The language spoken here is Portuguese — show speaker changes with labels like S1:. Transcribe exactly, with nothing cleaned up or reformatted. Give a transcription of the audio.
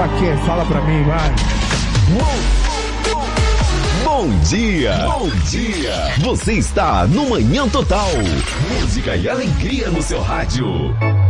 S1: Pra quê? Fala pra mim, vai.
S2: Bom dia! Bom dia! Você está no Manhã Total. Música e alegria no seu rádio.